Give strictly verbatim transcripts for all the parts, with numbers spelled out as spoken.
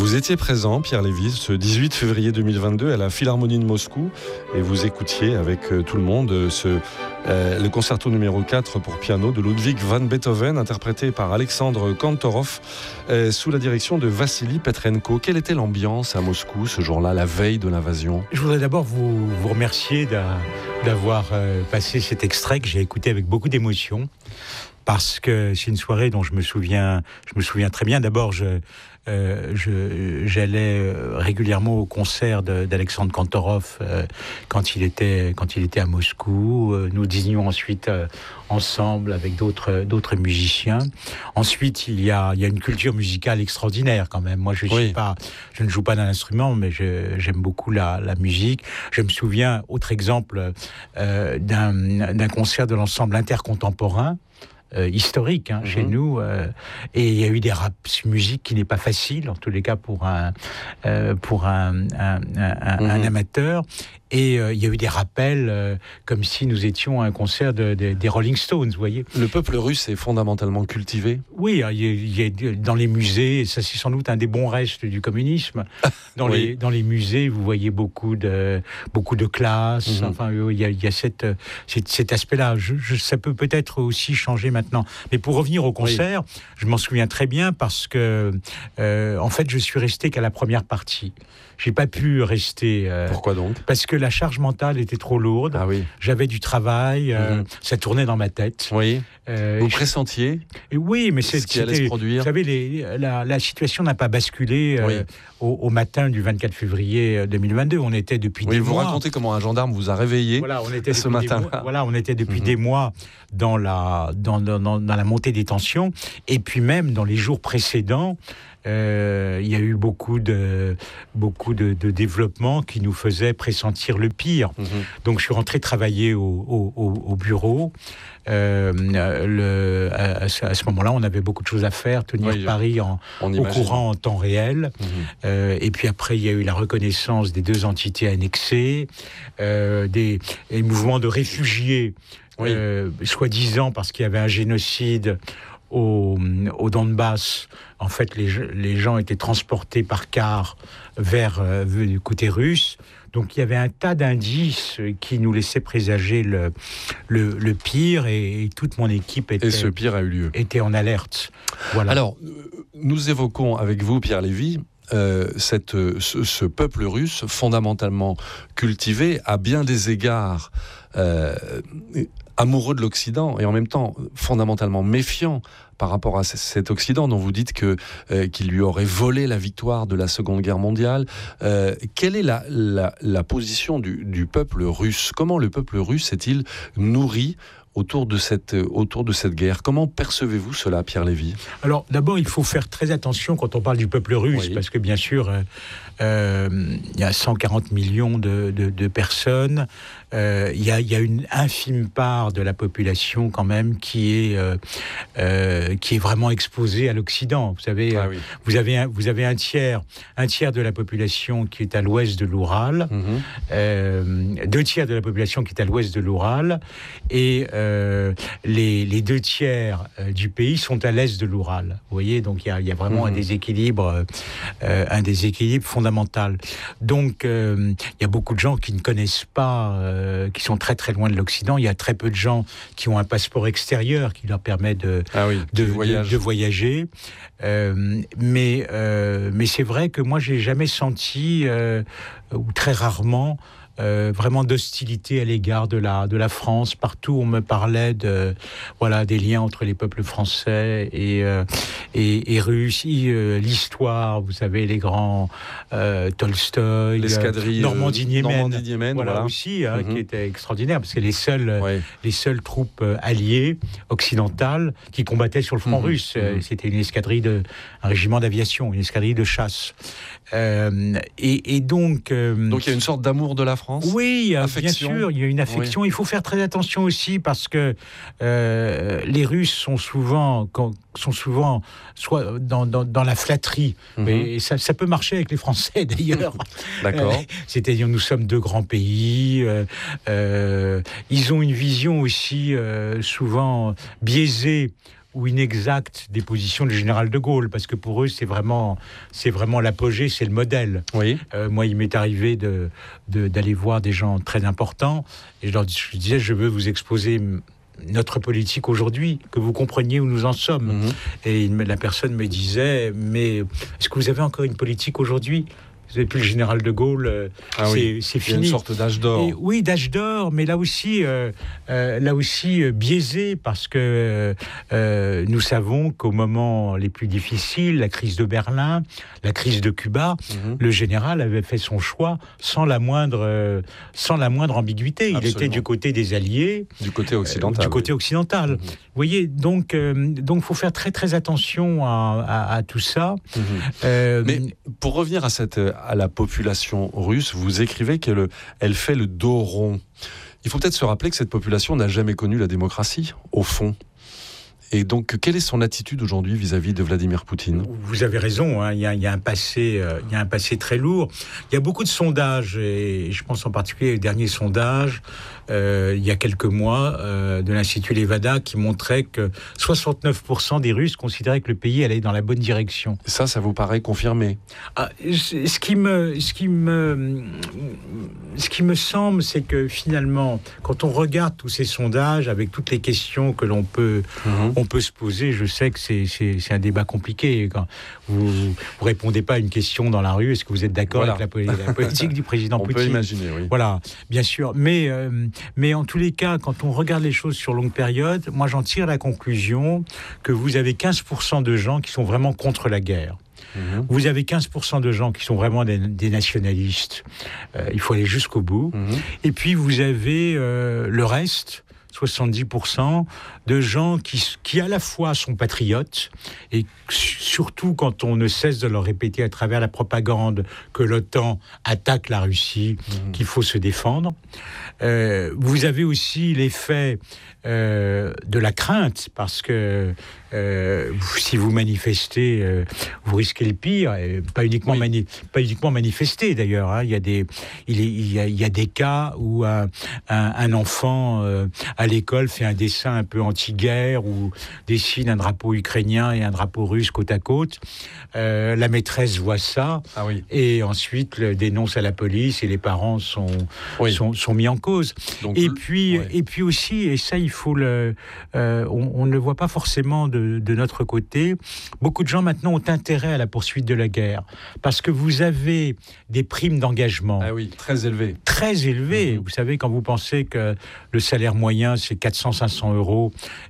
Vous étiez présent, Pierre Lévy, ce dix-huit février deux mille vingt-deux à la Philharmonie de Moscou et vous écoutiez avec euh, tout le monde ce, euh, le concerto numéro quatre pour piano de Ludwig van Beethoven, interprété par Alexandre Kantorov euh, sous la direction de Vassili Petrenko. Quelle était l'ambiance à Moscou ce jour-là, la veille de l'invasion ? Je voudrais d'abord vous, vous remercier d'a, d'avoir euh, passé cet extrait que j'ai écouté avec beaucoup d'émotion, parce que c'est une soirée dont je me souviens, je me souviens très bien. D'abord, je Euh, je, j'allais régulièrement au concert de, d'Alexandre Kantorov euh, quand il était quand il était à Moscou. Euh, nous dînions ensuite euh, ensemble avec d'autres d'autres musiciens. Ensuite, il y a il y a une culture musicale extraordinaire quand même. Moi, je suis oui. pas, je ne joue pas d'un instrument, mais je, j'aime beaucoup la, la musique. Je me souviens, autre exemple, euh, d'un d'un concert de l'ensemble intercontemporain. Euh, historique hein, mmh. chez nous euh, et il y a eu des rap musique qui n'est pas facile en tous les cas pour un euh, pour un, un, un, mmh. un amateur et euh, il y a eu des rappels euh, comme si nous étions à un concert de, de, des Rolling Stones, vous voyez. Le peuple russe est fondamentalement cultivé. Oui, il y a, il y a dans les musées, et ça c'est sans doute un des bons restes du communisme. Dans oui. les dans les musées, vous voyez beaucoup de beaucoup de classes. Mmh. Enfin, il y a, il y a cette, cette cet aspect-là. Je, je, ça peut peut-être aussi changer maintenant. Mais pour revenir au concert, oui. je m'en souviens très bien parce que euh, en fait, je suis resté qu'à la première partie. J'ai pas pu rester. Euh, Pourquoi donc ? Parce que la charge mentale était trop lourde. Ah oui. J'avais du travail, euh, mmh. ça tournait dans ma tête. Oui. Euh, Vous pressentiez ? Et oui, mais c'est ce qui allait se produire. Vous savez, les, la, la situation n'a pas basculé euh, oui. au, au matin du vingt-quatre février deux mille vingt-deux. On était depuis oui, des vous mois. Vous racontez comment un gendarme vous a réveillé voilà, on était ce matin-là. Voilà, on était depuis mmh. des mois dans la dans, dans, dans, dans la montée des tensions, et puis même dans les jours précédents. Euh, il y a eu beaucoup de beaucoup de, de développements qui nous faisaient pressentir le pire. Mmh. Donc je suis rentré travailler au, au, au bureau. Euh, le, à, à ce moment-là, on avait beaucoup de choses à faire, tenir oui, Paris en, au courant en temps réel. Mmh. Euh, et puis après, il y a eu la reconnaissance des deux entités annexées, euh, des, des mouvements de réfugiés, oui. euh, soi-disant parce qu'il y avait un génocide au, au Donbass. En fait, les, les gens étaient transportés par car vers euh, du côté russe. Donc, il y avait un tas d'indices qui nous laissaient présager le, le, le pire, et, et toute mon équipe était, et ce pire a eu lieu. était en alerte. Voilà. Alors, nous évoquons avec vous, Pierre Lévy, euh, cette, ce, ce peuple russe fondamentalement cultivé, à bien des égards euh, amoureux de l'Occident et en même temps fondamentalement méfiant par rapport à cet Occident dont vous dites que, euh, qu'il lui aurait volé la victoire de la Seconde Guerre mondiale. Euh, quelle est la, la, la position du, du peuple russe ? Comment le peuple russe est-il nourri autour de cette, autour de cette guerre ? Comment percevez-vous cela, Pierre Lévy ? Alors, d'abord, il faut faire très attention quand on parle du peuple russe, oui. parce que, bien sûr, euh, euh, il y a cent quarante millions de, de, de personnes. Euh, il y a, il y a une infime part de la population, quand même, qui est, euh, euh, qui est vraiment exposée à l'Occident. Vous savez, ah, oui. vous, avez un, vous avez un tiers, un tiers de la population qui est à l'ouest de l'Oural, mmh. euh, deux tiers de la population qui est à l'ouest de l'Oural, et euh, les, les deux tiers euh, du pays sont à l'est de l'Oural. Vous voyez, donc il y a, il y a vraiment mmh. un déséquilibre, euh, un déséquilibre fondamental. Donc euh, il y a beaucoup de gens qui ne connaissent pas, euh, qui sont très très loin de l'Occident. Il y a très peu de gens qui ont un passeport extérieur qui leur permet de ah oui, de, de, de voyager. Euh, mais euh, mais c'est vrai que moi j'ai jamais senti euh, ou très rarement Euh, vraiment d'hostilité à l'égard de la de la France. Partout on me parlait de voilà des liens entre les peuples français et euh, et, et russes, euh, l'histoire, vous savez, les grands euh, Tolstoï, l'escadrille Normandie-Niemen, Normandie voilà, voilà aussi hein, mm-hmm. qui était extraordinaire parce que les seules ouais. les seules troupes alliées occidentales qui combattaient sur le front mm-hmm. russe, mm-hmm. c'était une escadrille de un régiment d'aviation, une escadrille de chasse. Euh, et, et donc euh, donc il y a une sorte d'amour de la France. Oui, affection. Bien sûr, il y a une affection. Oui. Il faut faire très attention aussi parce que euh, les Russes sont souvent, sont souvent soit dans, dans, dans la flatterie. Mm-hmm. Et ça, ça peut marcher avec les Français d'ailleurs. D'accord. Euh, c'est-à-dire, nous sommes deux grands pays. Euh, euh, ils ont une vision aussi euh, souvent biaisée ou inexacte des positions du général de Gaulle, parce que pour eux, c'est vraiment, c'est vraiment l'apogée, c'est le modèle. Oui. Euh, moi, il m'est arrivé de, de, d'aller voir des gens très importants, et je leur je disais, je veux vous exposer notre politique aujourd'hui, que vous compreniez où nous en sommes. Mmh. Et il, la personne me disait, mais est-ce que vous avez encore une politique aujourd'hui ? Vous n'avez plus le général de Gaulle, euh, ah c'est, oui. c'est fini. Il y a une sorte d'âge d'or. Et, oui, d'âge d'or, mais là aussi, euh, euh, là aussi euh, biaisé, parce que euh, nous savons qu'au moment les plus difficiles, la crise de Berlin, la crise de Cuba, mm-hmm. le général avait fait son choix sans la moindre, euh, sans la moindre ambiguïté. Il Absolument. Était du côté des Alliés, du côté occidental. Euh, du côté oui. occidental. Mm-hmm. Vous voyez, donc, euh, donc, faut faire très très attention à, à, à tout ça. Mm-hmm. Euh, mais pour revenir à cette à la population russe, vous écrivez qu'elle elle fait le dos rond. Il faut peut-être se rappeler que cette population n'a jamais connu la démocratie, au fond. Et donc, quelle est son attitude aujourd'hui vis-à-vis de Vladimir Poutine ? Vous avez raison, hein, il y a, il y a un passé, euh, il y a un passé très lourd. Il y a beaucoup de sondages, et je pense en particulier au dernier sondage, euh, il y a quelques mois, euh, de l'Institut Levada, qui montrait que soixante-neuf pour cent des Russes considéraient que le pays allait dans la bonne direction. Ça, ça vous paraît confirmé ? ah, ce, qui me, ce, qui me, ce qui me semble, c'est que finalement, quand on regarde tous ces sondages, avec toutes les questions que l'on peut... Mmh. On peut se poser, je sais que c'est, c'est, c'est un débat compliqué. Quand vous ne répondez pas à une question dans la rue, est-ce que vous êtes d'accord voilà. avec la, la politique du président on Poutine ? On peut imaginer, oui. Voilà, bien sûr. Mais, euh, mais en tous les cas, quand on regarde les choses sur longue période, moi j'en tire la conclusion que vous avez quinze pour cent de gens qui sont vraiment contre la guerre. Mmh. Vous avez quinze pour cent de gens qui sont vraiment des, des nationalistes. Euh, il faut aller jusqu'au bout. Mmh. Et puis vous avez euh, le reste... soixante-dix pour cent de gens qui, qui à la fois sont patriotes, et surtout quand on ne cesse de leur répéter à travers la propagande que l'OTAN attaque la Russie, mmh. qu'il faut se défendre. Euh, vous avez aussi l'effet euh, de la crainte, parce que euh, si vous manifestez, euh, vous risquez le pire, et pas uniquement, oui. mani- pas uniquement manifester d'ailleurs. Hein. Il y a des, il, est, il, y a, il y a des cas où un, un, un enfant euh, à l'école fait un dessin un peu anti-guerre ou dessine un drapeau ukrainien et un drapeau russe côte à côte. Euh, la maîtresse voit ça ah oui. et ensuite le dénonce à la police et les parents sont, oui. sont, sont mis en cause. Donc, et, puis, ouais. et puis aussi, et ça il faut le... Euh, on, on ne le voit pas forcément de, de notre côté, beaucoup de gens maintenant ont intérêt à la poursuite de la guerre parce que vous avez des primes d'engagement. Ah oui, très élevées. Très élevées. Mmh. Vous savez, quand vous pensez que le salaire moyen c'est quatre cents à cinq cents euros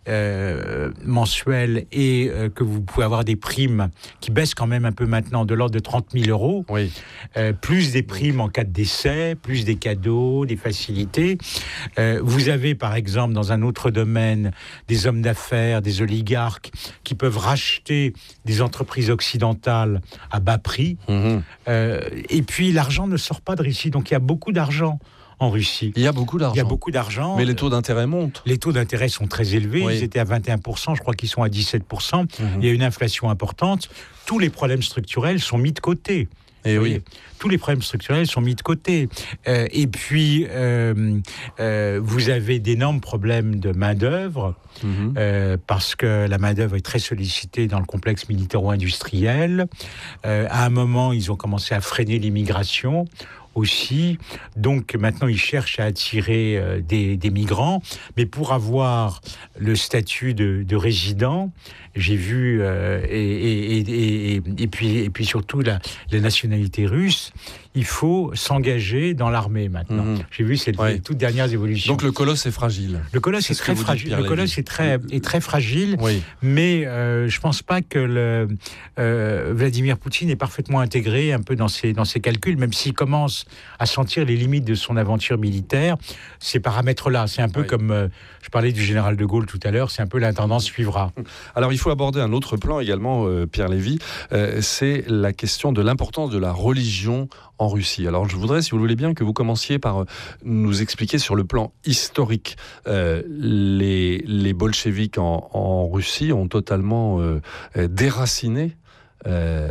euh, mensuels et euh, que vous pouvez avoir des primes qui baissent quand même un peu maintenant de l'ordre de trente mille euros, oui. euh, plus des primes en cas de décès, plus des cadeaux, des facilités. Euh, vous avez par exemple dans un autre domaine des hommes d'affaires, des oligarques qui peuvent racheter des entreprises occidentales à bas prix. Mmh. Euh, et puis l'argent ne sort pas de Russie, donc il y a beaucoup d'argent en Russie. Il y a beaucoup d'argent. Il y a beaucoup d'argent. Mais les taux d'intérêt montent. Les taux d'intérêt sont très élevés. Oui. Ils étaient à vingt et un pour cent, je crois qu'ils sont à dix-sept pour cent. Mmh. Il y a une inflation importante. Tous les problèmes structurels sont mis de côté. Et oui. Tous les problèmes structurels sont mis de côté. Euh, et puis, euh, euh, vous avez d'énormes problèmes de main-d'œuvre, mmh. euh, parce que la main-d'œuvre est très sollicitée dans le complexe militaro-industriel. Euh, à un moment, ils ont commencé à freiner l'immigration aussi. Donc maintenant, ils cherchent à attirer euh, des, des migrants. Mais pour avoir le statut de, de résident, j'ai vu, euh, et, et, et, et, et, puis, et puis surtout la, la nationalité russe, il faut s'engager dans l'armée maintenant. Mmh. J'ai vu ces ouais. toutes dernières évolutions. Donc le colosse est fragile. Le colosse est, est très fragile. Le colosse est très, est très fragile. Oui. Mais euh, je pense pas que le, euh, Vladimir Poutine est parfaitement intégré un peu dans ses, dans ses calculs, même s'il commence à sentir les limites de son aventure militaire. Ces paramètres-là, c'est un peu oui. comme euh, je parlais du général de Gaulle tout à l'heure. C'est un peu l'intendance suivra. Alors il faut aborder un autre plan également, euh, Pierre Lévy. Euh, c'est la question de l'importance de la religion en Russie. Alors je voudrais, si vous le voulez bien, que vous commenciez par euh, nous expliquer sur le plan historique. Euh, les, les bolcheviks en, en Russie ont totalement euh, déraciné euh,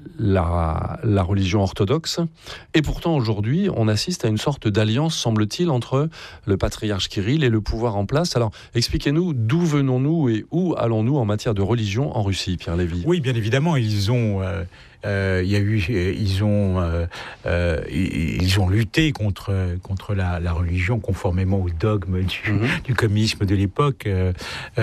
la, la religion orthodoxe. Et pourtant, aujourd'hui, on assiste à une sorte d'alliance, semble-t-il, entre le patriarche Kirill et le pouvoir en place. Alors, expliquez-nous d'où venons-nous et où allons-nous en matière de religion en Russie, Pierre Lévy? Oui, bien évidemment, ils ont... Euh... Euh, il y a eu, ils ont, euh, euh, ils ont lutté contre contre la, la religion conformément au dogme du, mmh. du communisme de l'époque. Euh,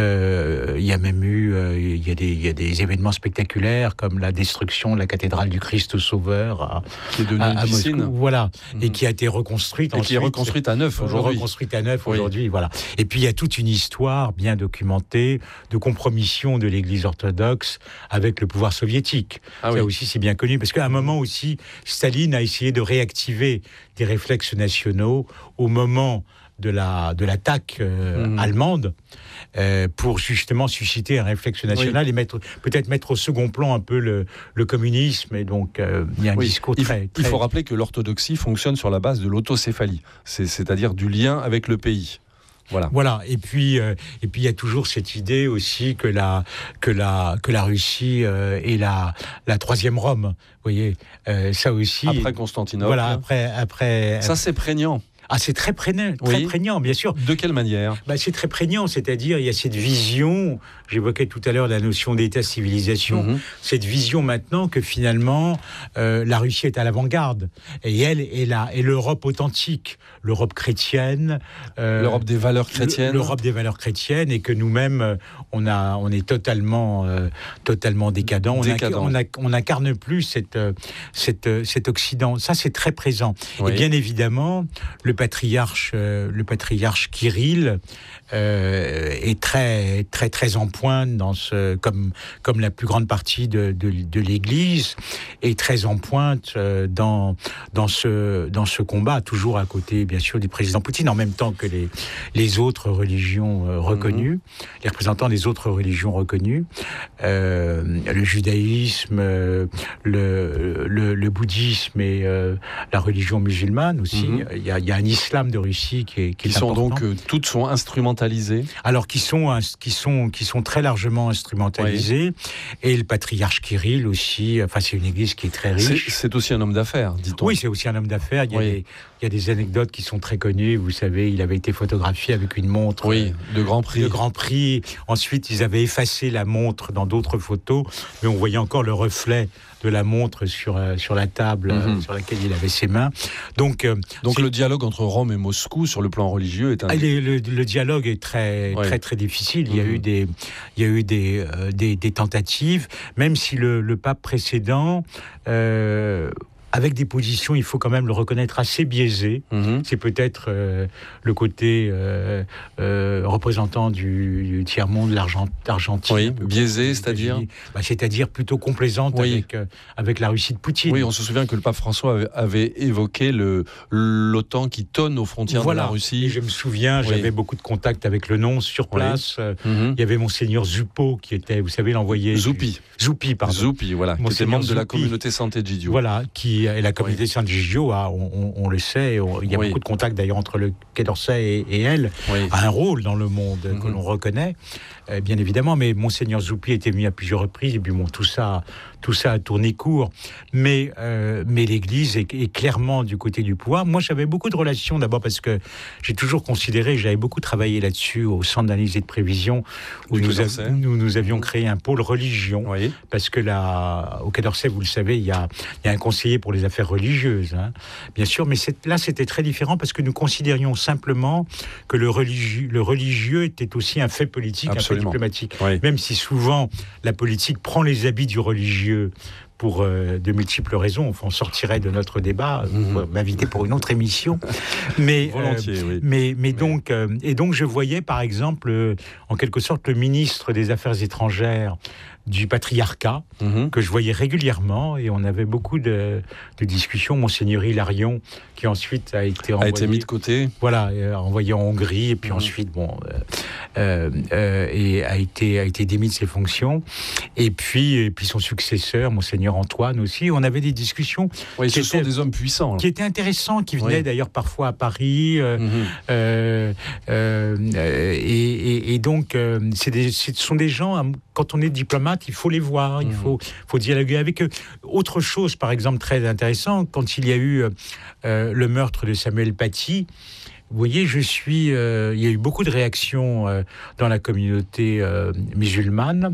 euh, il y a même eu, euh, il y a des, il y a des événements spectaculaires comme la destruction de la cathédrale du Christ Sauveur à, qui est devenue à, à Moscou, mmh. voilà, et qui a été reconstruite. Et ensuite, qui est reconstruite à neuf aujourd'hui. Reconstruite à neuf oui. aujourd'hui, voilà. Et puis il y a toute une histoire bien documentée de compromission de l'Église orthodoxe avec le pouvoir soviétique. Ah, Ça oui. aussi, c'est bien connu, parce qu'à un moment aussi, Staline a essayé de réactiver des réflexes nationaux au moment de la de l'attaque euh, mmh. allemande euh, pour justement susciter un réflexe national oui. et mettre peut-être mettre au second plan un peu le, le communisme. Et donc euh, il y a un oui. discours il, très, très... Il faut rappeler que l'orthodoxie fonctionne sur la base de l'autocéphalie, c'est, c'est-à-dire du lien avec le pays. Voilà. Voilà. Et puis, euh, et puis, il y a toujours cette idée aussi que la que la que la Russie euh, est la la troisième Rome. Vous voyez, euh, ça aussi. Après Constantinople. Voilà. Après, après. Ça, c'est prégnant. Ah, c'est très prégnant, très oui. prégnant, bien sûr. De quelle manière? Bah, c'est très prégnant, c'est-à-dire il y a cette vision, j'évoquais tout à l'heure la notion d'État-civilisation, mm-hmm. cette vision maintenant que finalement euh, la Russie est à l'avant-garde, et elle est là, et l'Europe authentique, l'Europe chrétienne, euh, l'Europe des valeurs chrétiennes, l'Europe des valeurs chrétiennes, et que nous-mêmes on a, on est totalement, euh, totalement décadent. Décadent. On, a, on n'incarne plus cette, cette, cet Occident. Ça, c'est très présent. Oui. Et bien évidemment, le patriarche, euh, le patriarche Kirill euh, est très, très, très en pointe dans ce, comme, comme la plus grande partie de, de, de l'Église, est très en pointe euh, dans, dans ce, dans ce combat, toujours à côté, bien sûr, du président Poutine, en même temps que les, les autres religions euh, reconnues, mmh. les représentants des autres religions reconnues, euh, le judaïsme, euh, le, le, le bouddhisme et euh, la religion musulmane aussi. Mmh. Il y a, il y a un islam de Russie qui est, qui est qui sont important. donc euh, toutes sont instrumentalisées. Alors qui sont qui sont qui sont très largement instrumentalisées. Oui. Et le patriarche Kirill aussi. Enfin, c'est une église qui est très riche. C'est, c'est aussi un homme d'affaires, dit-on. Oui, c'est aussi un homme d'affaires. Il y a oui. des il y a des anecdotes qui sont très connues. Vous savez, il avait été photographié avec une montre. Oui, de Grand Prix. De Grand Prix. Ensuite, ils avaient effacé la montre dans d'autres photos, mais on voyait encore le reflet de la montre sur, euh, sur la table mm-hmm. euh, sur laquelle il avait ses mains. Donc, euh, Donc le dialogue entre Rome et Moscou sur le plan religieux est un... Ah, le, le, le dialogue est très, ouais. très, très difficile. Il y a mm-hmm. eu des, il y a eu des, euh, des, des tentatives, même si le, le pape précédent... Euh, avec des positions, il faut quand même le reconnaître, assez biaisées. Mmh. C'est peut-être euh, le côté euh, euh, représentant du, du tiers-monde, l'Argent, l'Argentine. Oui, biaisé, c'est-à-dire bah, C'est-à-dire plutôt complaisante oui. avec, euh, avec la Russie de Poutine. Oui, on se souvient que le pape François avait, avait évoqué le, l'OTAN qui tonne aux frontières voilà. de la Russie. Et je me souviens, oui. j'avais beaucoup de contacts avec le nonce sur place. Oui. Mmh. Il y avait Monseigneur Zupo, qui était, vous savez, l'envoyé... Zoupi. Du... Zoupi, pardon. Zoupi, voilà, qui était membre de la communauté Sant'Egidio. Voilà, qui et la communauté oui. Sant'Egidio, on, on, on le sait, on, il y a oui. beaucoup de contacts d'ailleurs entre le Quai d'Orsay et, et elle, oui. a un rôle dans le monde mm-hmm. que l'on reconnaît, euh, bien évidemment, mais Monseigneur Zoupi était venu à plusieurs reprises, et puis bon, tout ça, tout ça a tourné court, mais, euh, mais l'Église est, est clairement du côté du pouvoir. Moi, j'avais beaucoup de relations, d'abord parce que j'ai toujours considéré, j'avais beaucoup travaillé là-dessus au Centre d'analyse et de prévision, où nous, av- nous, nous avions créé un pôle religion, oui. parce que là, au Quai d'Orsay, vous le savez, il y a, il y a un conseiller pour les affaires religieuses, hein, bien sûr, mais c'est, là, c'était très différent parce que nous considérions simplement que le religieux, le religieux était aussi un fait politique, Absolument. un fait diplomatique, oui. même si souvent la politique prend les habits du religieux pour euh, de multiples raisons. Enfin, on sortirait de notre débat, mmh. vous m'invitez pour une autre émission. Mais, Volontiers, euh, oui. mais, mais, mais donc, euh, et donc, je voyais, par exemple, euh, en quelque sorte, le ministre des Affaires étrangères du patriarcat, mmh. que je voyais régulièrement, et on avait beaucoup de, de discussions. Monseigneur Hilarion, qui ensuite a été envoyé... A été mis de côté. Voilà, euh, envoyé en Hongrie, et puis mmh. ensuite, bon... Euh, euh, euh, et a été, a été démis de ses fonctions. Et puis, et puis son successeur, Monseigneur Monseigneur Antoine aussi. On avait des discussions. Oui, ce étaient, sont des hommes puissants. Là. Qui étaient intéressants, qui venaient oui. d'ailleurs parfois à Paris. Euh, mm-hmm. euh, euh, et, et, et donc, euh, c'est des, ce sont des gens, quand on est diplomate, il faut les voir, mm-hmm. il faut, faut dialoguer avec eux. Autre chose, par exemple, très intéressant, quand il y a eu euh, le meurtre de Samuel Paty, vous voyez, je suis. Euh, il y a eu beaucoup de réactions euh, dans la communauté euh, musulmane,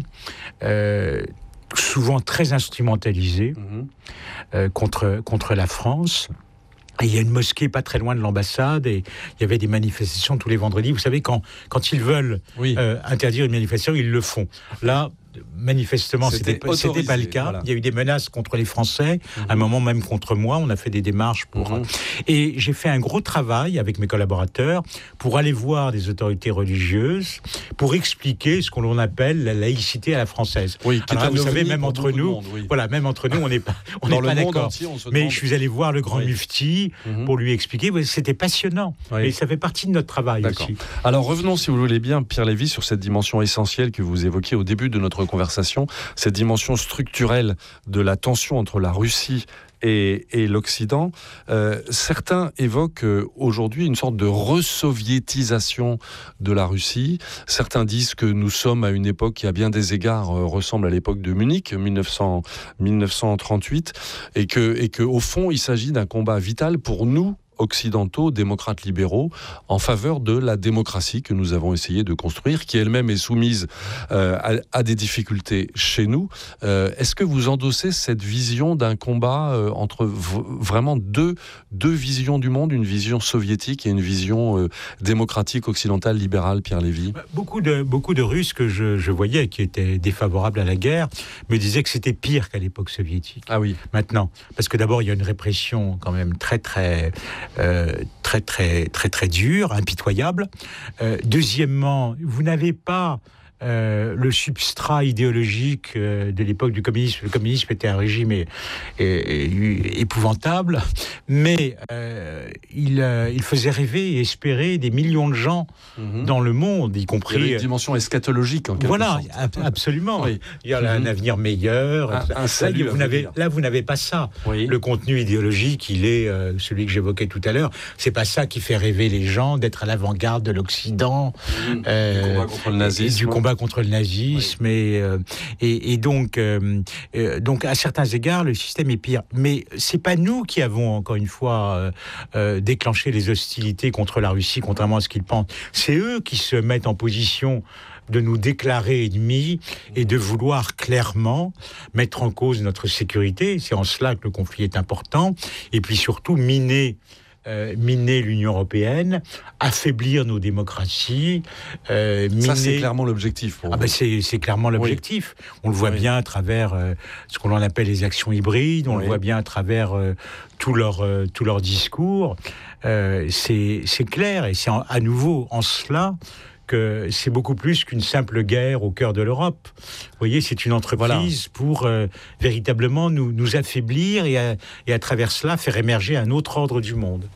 euh, souvent très instrumentalisées mmh. euh, contre contre la France. Et il y a une mosquée pas très loin de l'ambassade et il y avait des manifestations tous les vendredis. Vous savez, quand quand ils veulent oui. euh, interdire une manifestation, ils le font. Là. Manifestement, c'était, c'était, c'était pas le cas. Voilà. Il y a eu des menaces contre les Français, mmh. à un moment même contre moi. On a fait des démarches pour. Mmh. Et j'ai fait un gros travail avec mes collaborateurs pour aller voir des autorités religieuses pour expliquer ce qu'on appelle la laïcité à la française. Oui, qui Alors, est vous savez, même entre nous, monde, oui. voilà, même entre nous, on n'est pas, on n'est pas d'accord. Entier, Mais demande... je suis allé voir le grand oui. mufti mmh. pour lui expliquer. C'était passionnant. Oui. Et ça fait partie de notre travail d'accord. aussi. Alors revenons, si vous voulez bien, Pierre Lévy, sur cette dimension essentielle que vous évoquiez au début de notre conversation, cette dimension structurelle de la tension entre la Russie et, et l'Occident. Euh, certains évoquent euh, aujourd'hui une sorte de resoviétisation de la Russie. Certains disent que nous sommes à une époque qui, à bien des égards, euh, ressemble à l'époque de Munich, mille neuf cents, mille neuf cent trente-huit, et que, et que, au fond, il s'agit d'un combat vital pour nous, occidentaux, démocrates libéraux, en faveur de la démocratie que nous avons essayé de construire, qui elle-même est soumise euh, à, à des difficultés chez nous. Euh, est-ce que vous endossez cette vision d'un combat euh, entre v- vraiment deux, deux visions du monde, une vision soviétique et une vision euh, démocratique, occidentale, libérale, Pierre Lévy ? Beaucoup de, beaucoup de Russes que je, je voyais, qui étaient défavorables à la guerre, me disaient que c'était pire qu'à l'époque soviétique. Ah oui. Maintenant, parce que d'abord, il y a une répression quand même très, très... Euh, très très très très dur, impitoyable. Euh, deuxièmement, vous n'avez pas euh, le substrat idéologique euh, de l'époque du communisme. Le communisme était un régime é- é- é- épouvantable, mais euh, il, euh, il faisait rêver et espérer des millions de gens mm-hmm. dans le monde, y compris... Il y avait une dimension eschatologique, en quelque voilà, sorte. Ab- absolument. Oui. Il y a mm-hmm. un avenir meilleur. Un, un salut, là, vous n'avez, là, vous n'avez pas ça. Oui. Le contenu idéologique, il est euh, celui que j'évoquais tout à l'heure. C'est pas ça qui fait rêver les gens, d'être à l'avant-garde de l'Occident. Mm-hmm. Euh, du combat contre le nazisme. Du combat contre le nazisme. Oui. Et, euh, et, et donc, euh, euh, donc, à certains égards, le système est pire. Mais c'est pas nous qui avons, encore une fois, euh, euh, déclenché les hostilités contre la Russie, contrairement à ce qu'ils pensent. C'est eux qui se mettent en position de nous déclarer ennemis et de vouloir clairement mettre en cause notre sécurité. C'est en cela que le conflit est important. Et puis surtout, miner Euh, miner l'Union européenne, affaiblir nos démocraties. Euh, miner... Ça, c'est clairement l'objectif. Pour ah ben c'est, c'est clairement l'objectif. Oui. On le voit oui. bien à travers euh, ce qu'on appelle les actions hybrides, on oui. le voit bien à travers euh, tout leur, euh, tout leur discours. Euh, c'est, c'est clair, et c'est en, à nouveau en cela que c'est beaucoup plus qu'une simple guerre au cœur de l'Europe. Vous voyez, c'est une entreprise voilà. pour euh, véritablement nous, nous affaiblir et à, et à travers cela faire émerger un autre ordre du monde.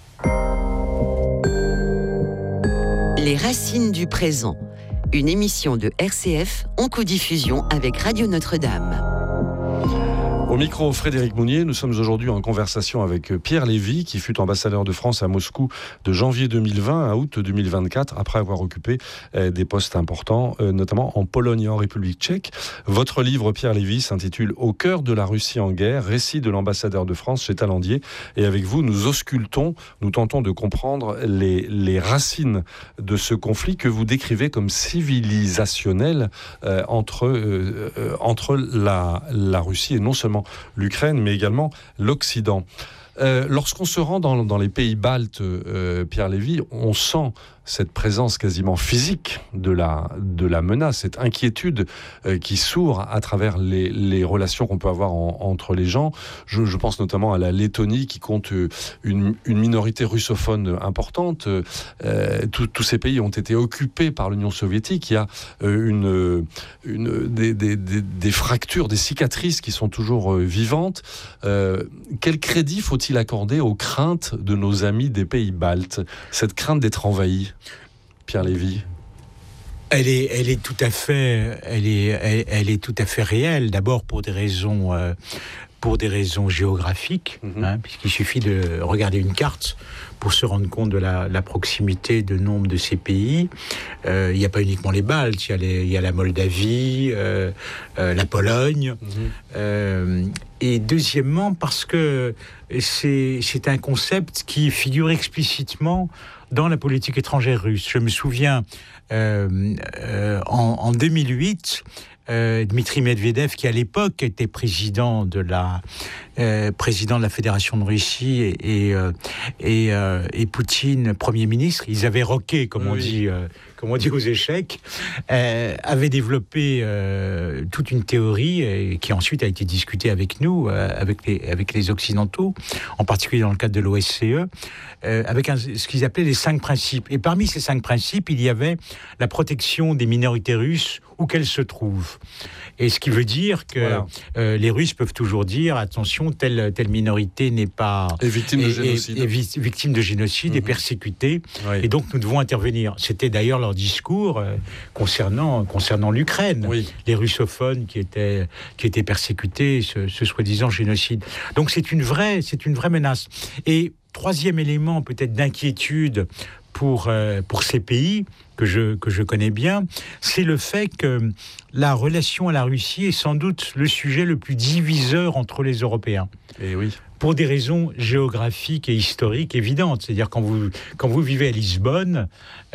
Les racines du présent, une émission de R C F en codiffusion avec Radio Notre-Dame. Au micro, Frédéric Mounier, nous sommes aujourd'hui en conversation avec Pierre Lévy, qui fut ambassadeur de France à Moscou de janvier deux mille vingt à août deux mille vingt-quatre, après avoir occupé euh, des postes importants, euh, notamment en Pologne et en République tchèque. Votre livre, Pierre Lévy, s'intitule « Au cœur de la Russie en guerre, récit de l'ambassadeur de France chez Talandier ». Et avec vous, nous auscultons, nous tentons de comprendre les, les racines de ce conflit que vous décrivez comme civilisationnel euh, entre, euh, euh, entre la, la Russie et non seulement l'Ukraine, mais également l'Occident. Euh, lorsqu'on se rend dans, dans les pays baltes, euh, Pierre Lévy, on sent cette présence quasiment physique de la, de la menace, cette inquiétude euh, qui sourd à travers les, les relations qu'on peut avoir en, entre les gens. Je, je pense notamment à la Lettonie qui compte une, une minorité russophone importante. Euh, Tous ces pays ont été occupés par l'Union soviétique. Il y a euh, une, une, des, des, des, des fractures, des cicatrices qui sont toujours euh, vivantes. Euh, quel crédit faut-il accorder aux craintes de nos amis des pays baltes, cette crainte d'être envahis? Pierre Lévy. Elle est, elle est tout à fait, elle est, elle, elle est tout à fait réelle. D'abord pour des raisons, euh, pour des raisons géographiques, mm-hmm. hein, puisqu'il suffit de regarder une carte pour se rendre compte de la, la proximité de nombre de ces pays. Euh, il n'y a pas uniquement les Baltes, il y a, les, il y a la Moldavie, euh, euh, la Pologne. Mm-hmm. Euh, et deuxièmement, parce que c'est, c'est un concept qui figure explicitement dans la politique étrangère russe. Je me souviens, euh, euh, en, en deux mille huit, Euh, Dmitri Medvedev, qui à l'époque était président de la euh, président de la Fédération de Russie, et et, euh, et, euh, et Poutine Premier ministre, ils avaient roqué, comme oui. on dit, euh, comme on dit aux échecs, euh, avaient développé euh, toute une théorie et qui ensuite a été discutée avec nous, euh, avec les avec les occidentaux, en particulier dans le cadre de l'O S C E, euh, avec un, ce qu'ils appelaient les cinq principes. Et parmi ces cinq principes, il y avait la protection des minorités russes où qu'elles se trouvent. Et ce qui veut dire que voilà. euh, les Russes peuvent toujours dire attention, telle, telle minorité n'est pas et victime de génocide, est, est victime de génocide, mmh. est persécutée, oui. et donc nous devons intervenir. C'était d'ailleurs leur discours euh, concernant concernant l'Ukraine, oui. les russophones qui étaient qui étaient persécutés, ce, ce soi-disant génocide. Donc c'est une vraie c'est une vraie menace. Et troisième élément peut-être d'inquiétude pour euh, pour ces pays que je que je connais bien, c'est le fait que la relation à la Russie est sans doute le sujet le plus diviseur entre les Européens. Et oui. Pour des raisons géographiques et historiques évidentes. C'est-à-dire quand vous quand vous vivez à Lisbonne,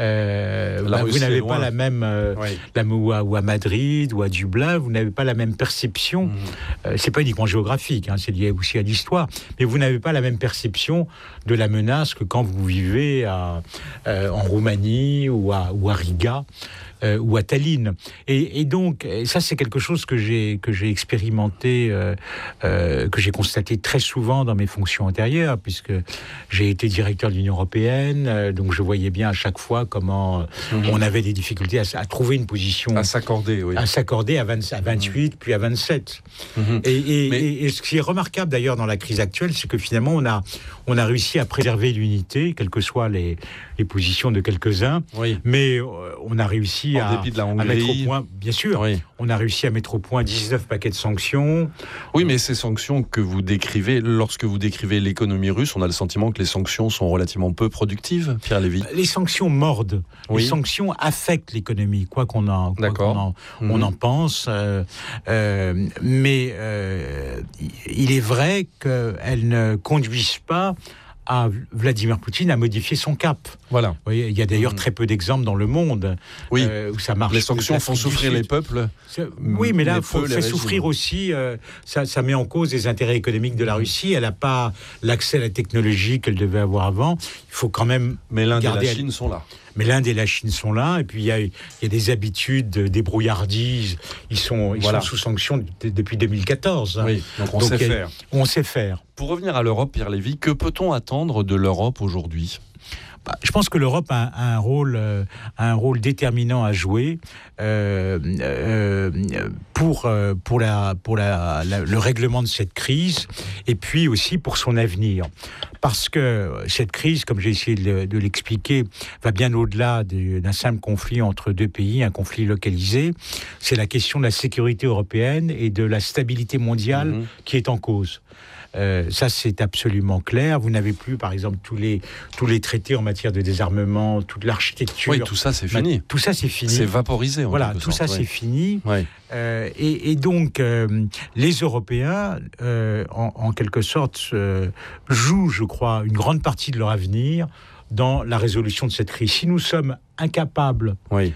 euh, bah, vous n'avez pas la même euh, oui. la, ou, à, ou à Madrid ou à Dublin, vous n'avez pas la même perception. Mmh. Euh, c'est pas uniquement géographique, hein, c'est lié aussi à l'histoire, mais vous n'avez pas la même perception de la menace que quand vous vivez à, euh, en Roumanie ou à, ou à Riga. Euh, ou à Tallinn. Et, et donc, et ça, c'est quelque chose que j'ai, que j'ai expérimenté, euh, euh, que j'ai constaté très souvent dans mes fonctions antérieures, puisque j'ai été directeur de l'Union européenne, euh, donc je voyais bien à chaque fois comment mmh. on avait des difficultés à, à trouver une position... À s'accorder, oui. À s'accorder à, vingt, à vingt-huit, mmh. puis à vingt-sept. Mmh. Et, et, Mais... et, et ce qui est remarquable, d'ailleurs, dans la crise actuelle, c'est que finalement, on a, on a réussi à préserver l'unité, quelles que soient les, les positions de quelques-uns, oui. mais euh, on a réussi en dépit de la Hongrie. à mettre au point, bien sûr, oui. on a réussi à mettre au point dix-neuf paquets de sanctions. Oui, mais ces sanctions que vous décrivez, lorsque vous décrivez l'économie russe, on a le sentiment que les sanctions sont relativement peu productives, Pierre Lévy. Les sanctions mordent. Oui. Les sanctions affectent l'économie, quoi qu'on en, quoi qu'on en, mmh. on en pense. Euh, euh, mais euh, il est vrai qu'elles ne conduisent pas à Vladimir Poutine à modifier son cap. Voilà. Vous voyez, il y a d'ailleurs mmh. très peu d'exemples dans le monde oui. euh, où ça marche. Les sanctions font souffrir les peuples. C'est... Oui, mais là, il faut faire souffrir aussi. Euh, ça, ça met en cause les intérêts économiques de la Russie. Elle n'a pas l'accès à la technologie qu'elle devait avoir avant. Il faut quand même. Mais l'Inde et la Chine elle... sont là. Mais l'Inde et la Chine sont là, et puis il y a, il y a des habitudes, des brouillardises. Ils sont, ils voilà. sont sous sanction d- depuis deux mille quatorze. Oui, donc on donc sait il y a, faire. On sait faire. Pour revenir à l'Europe, Pierre Lévy, que peut-on attendre de l'Europe aujourd'hui ? Bah, je pense que l'Europe a, a, un, rôle, euh, a un rôle déterminant à jouer euh, euh, pour, euh, pour, la, pour la, la, le règlement de cette crise et puis aussi pour son avenir. Parce que cette crise, comme j'ai essayé de, de l'expliquer, va bien au-delà de, d'un simple conflit entre deux pays, un conflit localisé. C'est la question de la sécurité européenne et de la stabilité mondiale mmh. qui est en cause. Euh, ça, c'est absolument clair. Vous n'avez plus, par exemple, tous les, tous les traités en matière de désarmement, toute l'architecture. Oui, tout ça, c'est fini. Bah, tout ça, c'est fini. C'est vaporisé, en voilà, quelque tout sorte, ça, oui. c'est fini. Oui. Euh, et, et donc, euh, les Européens, euh, en, en quelque sorte, euh, jouent, je crois, une grande partie de leur avenir dans la résolution de cette crise. Si nous sommes incapables... Oui.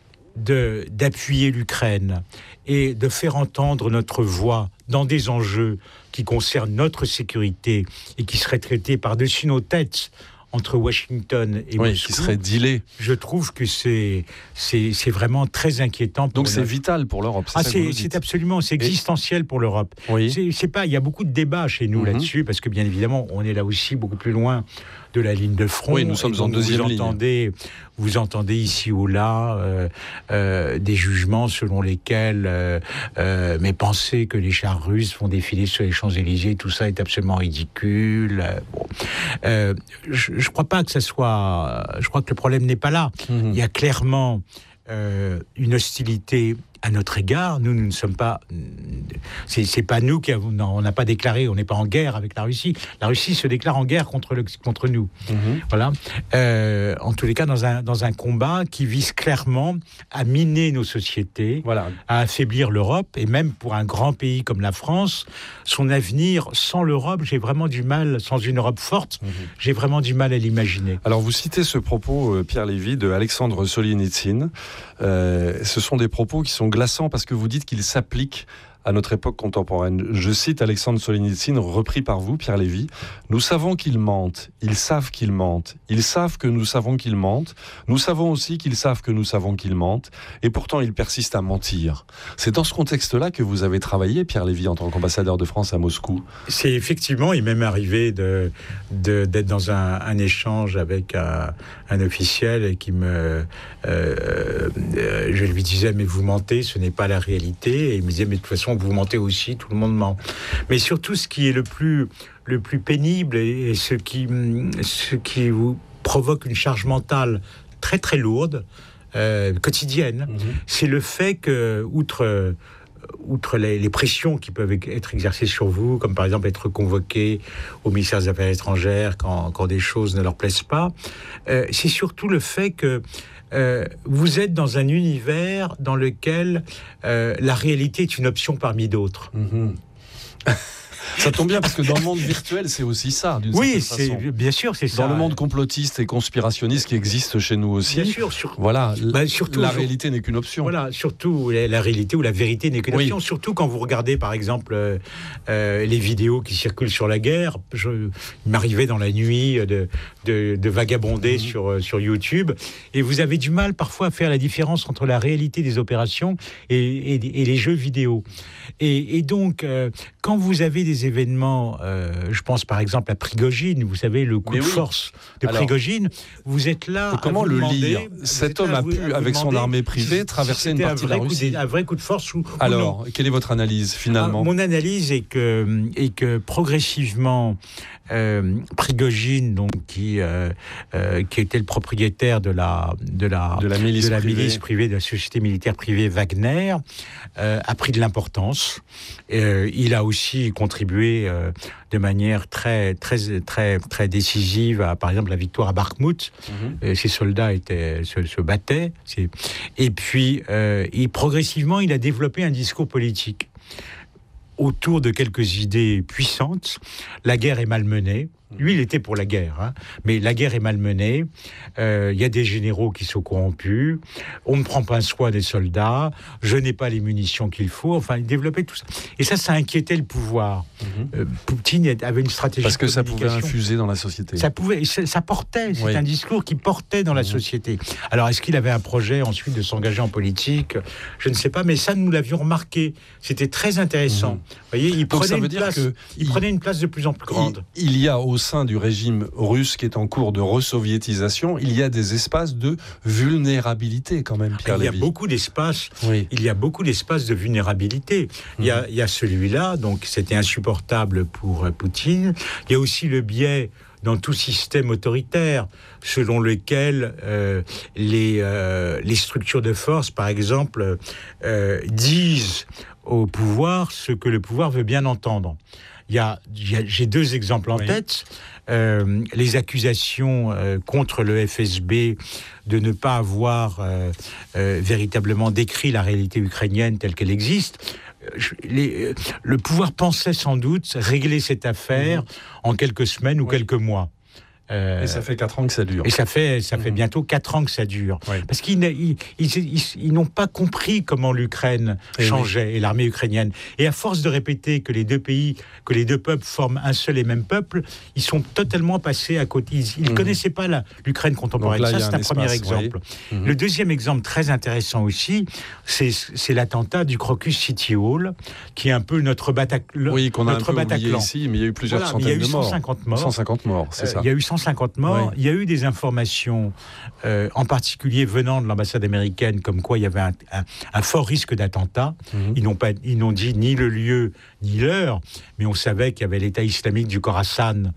De, d'appuyer l'Ukraine et de faire entendre notre voix dans des enjeux qui concernent notre sécurité et qui seraient traités par-dessus nos têtes entre Washington et oui, Moscou, qui serait dealé. Je trouve que c'est, c'est, c'est vraiment très inquiétant. Pour Donc c'est notre... vital pour l'Europe. C'est ah, ça c'est, que c'est absolument, c'est existentiel et... pour l'Europe. Oui. C'est, c'est pas, il y a beaucoup de débats chez nous mm-hmm. là-dessus parce que bien évidemment, on est là aussi beaucoup plus loin de la ligne de front. Oui, nous sommes en deuxième vous ligne. Entendez, vous entendez ici ou là euh, euh, des jugements selon lesquels euh, euh, mais penser que les chars russes vont défiler sur les Champs-Élysées, tout ça est absolument ridicule. Euh, bon. euh, je ne crois pas que ça soit... Je crois que le problème n'est pas là. Mmh. Il y a clairement euh, une hostilité à notre égard. Nous, nous ne sommes pas... C'est, c'est pas nous qui avons... Non, on n'a pas déclaré, on n'est pas en guerre avec la Russie. La Russie se déclare en guerre contre, le, contre nous. Mmh. Voilà. Euh, en tous les cas, dans un, dans un combat qui vise clairement à miner nos sociétés, voilà. à affaiblir l'Europe, et même pour un grand pays comme la France, son avenir sans l'Europe, j'ai vraiment du mal, sans une Europe forte, mmh. j'ai vraiment du mal à l'imaginer. Alors, vous citez ce propos, euh, Pierre Lévy, de Alexandre Solzhenitsyn. Euh, ce sont des propos qui sont glaçants parce que vous dites qu'ils s'appliquent à notre époque contemporaine. Je cite Alexandre Solzhenitsyn, repris par vous, Pierre Lévy. « Nous savons qu'ils mentent, ils savent qu'ils mentent, ils savent que nous savons qu'ils mentent, nous savons aussi qu'ils savent que nous savons qu'ils mentent, et pourtant ils persistent à mentir. » C'est dans ce contexte-là que vous avez travaillé, Pierre Lévy, en tant qu'ambassadeur de France à Moscou. C'est effectivement, il m'est même arrivé de, de, d'être dans un, un échange avec un, un officiel qui me... Euh, euh, je lui disais, mais vous mentez, ce n'est pas la réalité. Et il me disait, mais de toute façon, vous mentez aussi, tout le monde ment. Mais surtout, ce qui est le plus, le plus pénible et ce qui, ce qui vous provoque une charge mentale très très lourde, euh, quotidienne, mmh. c'est le fait que, outre, outre les, les pressions qui peuvent être exercées sur vous, comme par exemple être convoqué au ministère des Affaires étrangères quand, quand des choses ne leur plaisent pas, euh, c'est surtout le fait que Euh, vous êtes dans un univers dans lequel euh, la réalité est une option parmi d'autres. Mmh. Ça tombe bien parce que dans le monde virtuel, c'est aussi ça, d'une oui, certaine façon. Oui, bien sûr, c'est ça. Dans le monde complotiste et conspirationniste qui existe chez nous aussi. Bien sûr, sur... voilà, bah, surtout, la réalité n'est qu'une option. Voilà, surtout la réalité ou la vérité n'est qu'une oui. option. Surtout quand vous regardez, par exemple, euh, euh, les vidéos qui circulent sur la guerre. Je, il m'arrivait dans la nuit de, de, de vagabonder mmh. sur, sur YouTube, et vous avez du mal parfois à faire la différence entre la réalité des opérations et, et, et les jeux vidéo. Et, et donc, euh, quand vous avez des événements, euh, je pense par exemple à Prigojine, vous savez, le coup Mais de oui. force de Alors, Prigojine, vous êtes là. Comment le demander, lire Cet homme a pu, avec son armée privée, si, traverser si une partie de la Russie. De, un vrai coup de force ou, Alors, ou non. quelle est votre analyse finalement ah, Mon analyse est que, est que progressivement, euh, Prigojine, donc, qui, euh, euh, qui était le propriétaire de la, de la, de la, milice, de la privée. milice privée, de la société militaire privée Wagner, euh, a pris de l'importance. Euh, il a aussi contribué euh, de manière très, très, très, très décisive à, par exemple, la victoire à Bakhmout. Mmh. Euh, ses soldats étaient, se, se battaient. C'est... Et puis, euh, et progressivement, il a développé un discours politique autour de quelques idées puissantes. La guerre est mal menée. Lui, il était pour la guerre, hein. Mais la guerre est mal menée. Il euh, y a des généraux qui sont corrompus. On ne prend pas soin des soldats. Je n'ai pas les munitions qu'il faut. Enfin, il développait tout ça. Et ça, ça inquiétait le pouvoir. Mm-hmm. Euh, Poutine avait une stratégie parce que de ça pouvait infuser dans la société. Ça pouvait, ça, ça portait. C'est oui. un discours qui portait dans la mm-hmm. société. Alors, est-ce qu'il avait un projet ensuite de s'engager en politique ? Je ne sais pas, mais ça, nous l'avions remarqué. C'était très intéressant. Mm-hmm. Vous voyez, il prenait, une place, que il, il prenait une place de plus en plus grande. Il, il y a au sein du régime russe qui est en cours de resoviétisation, il y a des espaces de vulnérabilité quand même, Pierre Il y a Lévy. beaucoup d'espaces. Oui. Il y a beaucoup d'espaces de vulnérabilité. Mmh. Il y a, il y a celui-là, donc c'était insupportable pour Poutine. Il y a aussi le biais dans tout système autoritaire, selon lequel euh, les, euh, les structures de force, par exemple, euh, disent au pouvoir ce que le pouvoir veut bien entendre. Il y a, il y a, j'ai deux exemples en oui. tête. Euh, les accusations euh, contre le F S B de ne pas avoir euh, euh, véritablement décrit la réalité ukrainienne telle qu'elle existe. Je, les, euh, le pouvoir pensait sans doute régler cette affaire mmh. en quelques semaines ou oui. quelques mois. Euh, et ça fait quatre ans que ça dure. Et ça fait, ça mmh. fait bientôt quatre ans que ça dure. Oui. Parce qu'ils ils, ils, ils, ils n'ont pas compris comment l'Ukraine et changeait, oui. et l'armée ukrainienne. Et à force de répéter que les deux pays, que les deux peuples forment un seul et même peuple, ils sont totalement passés à côté. Ils ne mmh. connaissaient pas la, l'Ukraine contemporaine. Là, ça, c'est un, un espace, premier exemple. Oui. Mmh. Le deuxième exemple, très intéressant aussi, c'est, c'est l'attentat du Crocus City Hall, qui est un peu notre Bataclan. Oui, qu'on a notre un peu Bataclan. Oublié ici, mais il y a eu plusieurs voilà, centaines de morts. Il y a eu cent cinquante morts. cent cinquante morts, c'est euh, ça. Il y a eu cent cinquante morts. Oui. Il y a eu des informations, euh, en particulier venant de l'ambassade américaine, comme quoi il y avait un, un, un fort risque d'attentat. Mmh. Ils n'ont pas, ils n'ont dit ni le lieu ni l'heure, mais on savait qu'il y avait l'État islamique du Khorasan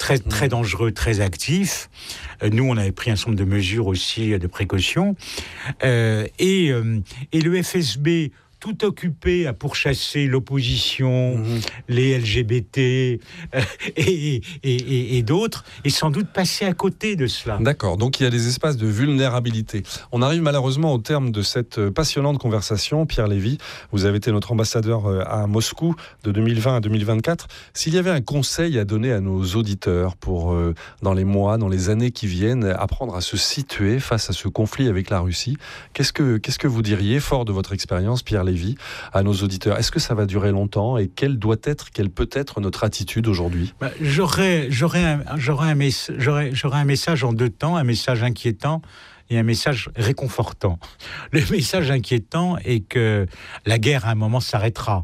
très, très dangereux, très actif. Euh, nous, on avait pris un certain nombre de mesures aussi, de précaution. Euh, et, euh, et le F S B, tout occupé à pourchasser l'opposition, mmh. les L G B T euh, et, et, et, et d'autres, est sans doute passé à côté de cela. D'accord, donc il y a des espaces de vulnérabilité. On arrive malheureusement au terme de cette passionnante conversation. Pierre Lévy, vous avez été notre ambassadeur à Moscou de deux mille vingt à deux mille vingt-quatre. S'il y avait un conseil à donner à nos auditeurs pour, euh, dans les mois, dans les années qui viennent, apprendre à se situer face à ce conflit avec la Russie, qu'est-ce que, qu'est-ce que vous diriez, fort de votre expérience, Pierre Lévy, à nos auditeurs? Est-ce que ça va durer longtemps et quelle doit être, quelle peut être notre attitude aujourd'hui? bah, j'aurais, j'aurais, un, j'aurais, un mess- j'aurais, j'aurais un message en deux temps, un message inquiétant et un message réconfortant. Le message inquiétant est que la guerre à un moment s'arrêtera.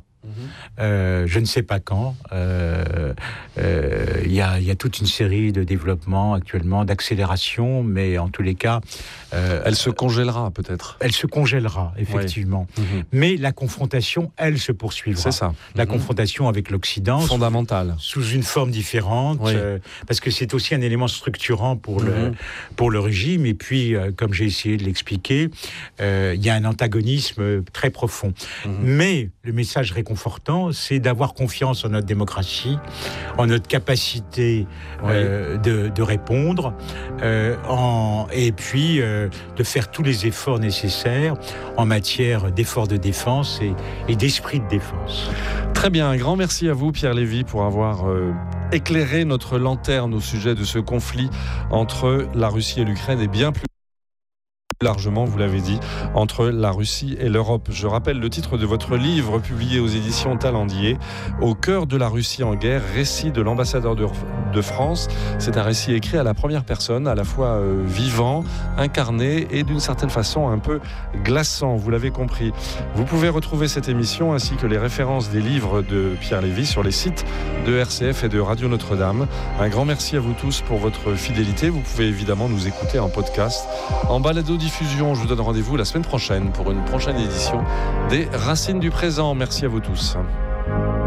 Euh, je ne sais pas quand. Il euh, euh, y, a, y a toute une série de développements actuellement, d'accélération, mais en tous les cas... Euh, elle se congélera peut-être. Elle se congélera, effectivement. Oui. Mm-hmm. Mais la confrontation, elle, se poursuivra. C'est ça. La mm-hmm. confrontation avec l'Occident... Fondamentale. Sous, sous une forme différente, oui. euh, parce que c'est aussi un élément structurant pour, mm-hmm. le, pour le régime. Et puis, euh, comme j'ai essayé de l'expliquer, il euh, y a un antagonisme très profond. Mm-hmm. Mais le message réconfortant, c'est d'avoir confiance en notre démocratie, en notre capacité oui. euh, de, de répondre, euh, en, et puis euh, de faire tous les efforts nécessaires en matière d'efforts de défense et, et d'esprit de défense. Très bien, un grand merci à vous, Pierre Lévy, pour avoir euh, éclairé notre lanterne au sujet de ce conflit entre la Russie et l'Ukraine et bien plus largement, vous l'avez dit, entre la Russie et l'Europe. Je rappelle le titre de votre livre publié aux éditions Talendier, Au cœur de la Russie en guerre, récit de l'ambassadeur de, de France. C'est un récit écrit à la première personne, à la fois euh, vivant, incarné et d'une certaine façon un peu glaçant, vous l'avez compris. Vous pouvez retrouver cette émission ainsi que les références des livres de Pierre Lévy sur les sites de R C F et de Radio Notre-Dame. Un grand merci à vous tous pour votre fidélité. Vous pouvez évidemment nous écouter en podcast, en balado-diffusion. Je vous donne rendez-vous la semaine prochaine pour une prochaine édition des Racines du présent. Merci à vous tous.